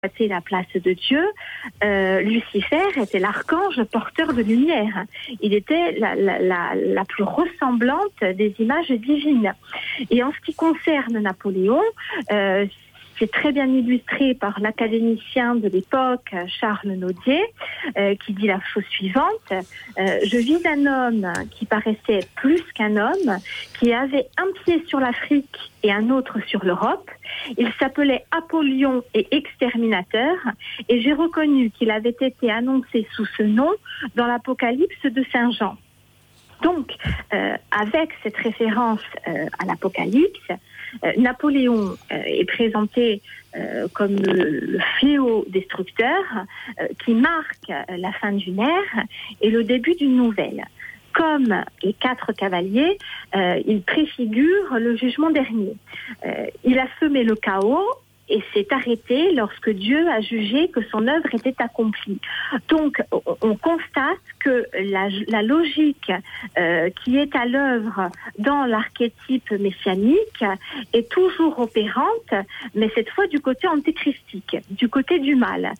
C'est la place de Dieu. Lucifer était l'archange porteur de lumière. Il était la plus ressemblante des images divines. Et en ce qui concerne Napoléon, c'est très bien illustré par l'académicien de l'époque, Charles Nodier, qui dit la chose suivante. Je vis un homme qui paraissait plus qu'un homme, qui avait un pied sur l'Afrique et un autre sur l'Europe. Il s'appelait Apollyon et exterminateur, et j'ai reconnu qu'il avait été annoncé sous ce nom dans l'Apocalypse de Saint Jean. Donc, avec cette référence à l'Apocalypse, Napoléon est présenté comme le fléau destructeur qui marque la fin d'une ère et le début d'une nouvelle. Comme les 4 cavaliers, il préfigure le jugement dernier. Il a semé le chaos et s'est arrêté lorsque Dieu a jugé que son œuvre était accomplie. Donc, on constate que la logique qui est à l'œuvre dans l'archétype messianique est toujours opérante, mais cette fois du côté antéchristique, du côté du mal.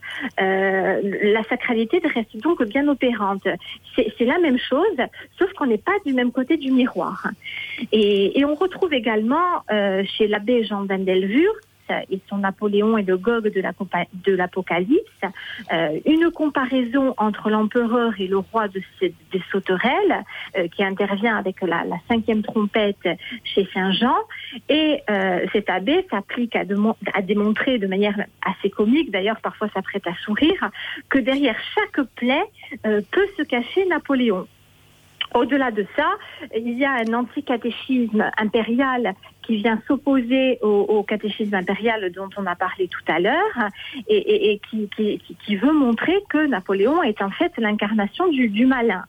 La sacralité reste donc bien opérante. C'est la même chose, sauf qu'on n'est pas du même côté du miroir. Et on retrouve également chez l'abbé Jean van Delvurt et son Napoléon et le Gog de l'Apocalypse, une comparaison entre l'empereur et le roi des sauterelles, qui intervient avec la 5e trompette chez Saint Jean, et cet abbé s'applique à démontrer de manière assez comique, d'ailleurs parfois ça prête à sourire, que derrière chaque plaie peut se cacher Napoléon. Au-delà de ça, il y a un anticatéchisme impérial qui vient s'opposer au catéchisme impérial dont on a parlé tout à l'heure et qui veut montrer que Napoléon est en fait l'incarnation du malin.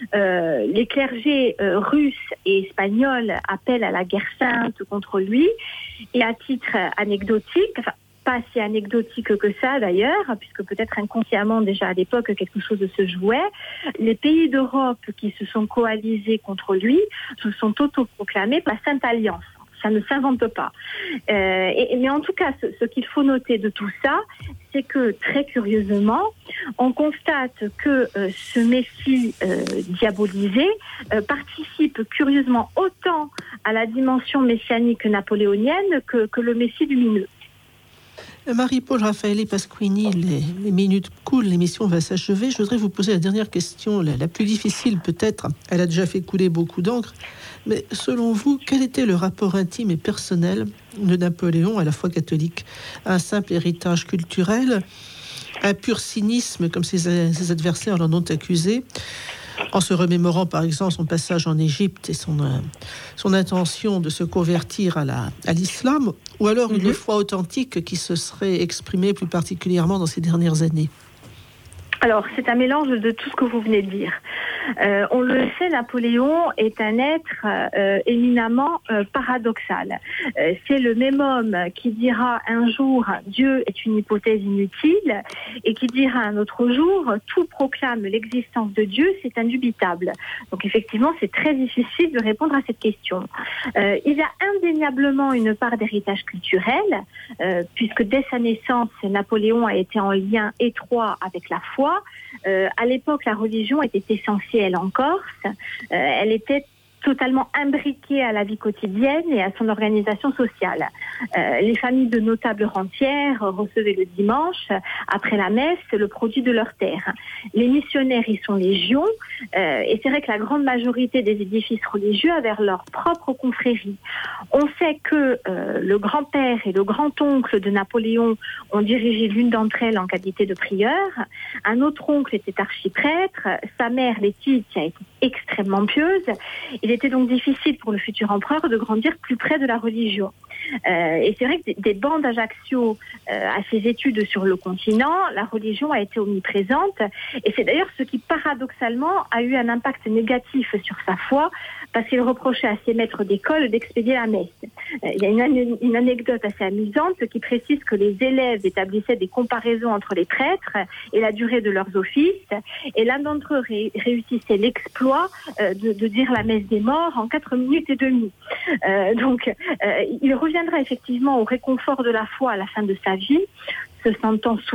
Les clergés russes et espagnols appellent à la guerre sainte contre lui, et à titre anecdotique, pas si anecdotique que ça d'ailleurs, puisque peut-être inconsciemment déjà à l'époque quelque chose se jouait, les pays d'Europe qui se sont coalisés contre lui se sont autoproclamés la Sainte Alliance. Ça ne s'invente pas. Mais en tout cas, ce qu'il faut noter de tout ça, c'est que très curieusement, on constate que ce Messie diabolisé participe curieusement autant à la dimension messianique napoléonienne que le Messie lumineux. Marie-Paule Raffaelli Pasquini, les minutes coulent, l'émission va s'achever. Je voudrais vous poser la dernière question, la plus difficile peut-être. Elle a déjà fait couler beaucoup d'encre. Mais selon vous, quel était le rapport intime et personnel de Napoléon à la foi catholique? Un simple héritage culturel, un pur cynisme comme ses adversaires l'en ont accusé, en se remémorant par exemple son passage en Égypte et son intention de se convertir à l'islam, ou alors une foi authentique qui se serait exprimée plus particulièrement dans ces dernières années? Alors, c'est un mélange de tout ce que vous venez de dire. On le sait, Napoléon est un être éminemment paradoxal. C'est le même homme qui dira un jour « Dieu est une hypothèse inutile » et qui dira un autre jour « Tout proclame l'existence de Dieu, c'est indubitable ». Donc effectivement, c'est très difficile de répondre à cette question. Il y a indéniablement une part d'héritage culturel, puisque dès sa naissance, Napoléon a été en lien étroit avec la foi. À l'époque, la religion était essentielle en Corse. Elle était totalement imbriquée à la vie quotidienne et à son organisation sociale. Les familles de notables rentières recevaient le dimanche, après la messe, le produit de leur terre. Les missionnaires y sont légion, et c'est vrai que la grande majorité des édifices religieux avaient leur propre confrérie. On sait que le grand-père et le grand-oncle de Napoléon ont dirigé l'une d'entre elles en qualité de prieur. Un autre oncle était archiprêtre. Sa mère, Laetitia, était extrêmement pieuse. Il était donc difficile pour le futur empereur de grandir plus près de la religion. Et c'est vrai que des bancs d'Ajaccio à ses études sur le continent, la religion a été omniprésente, et c'est d'ailleurs ce qui paradoxalement a eu un impact négatif sur sa foi, parce qu'il reprochait à ses maîtres d'école d'expédier la messe. Il y a une anecdote assez amusante qui précise que les élèves établissaient des comparaisons entre les prêtres et la durée de leurs offices, et l'un d'entre eux réussissait l'exploit de dire la messe des morts en 4 minutes et demie. Donc, il reviendra effectivement au réconfort de la foi à la fin de sa vie, se sentant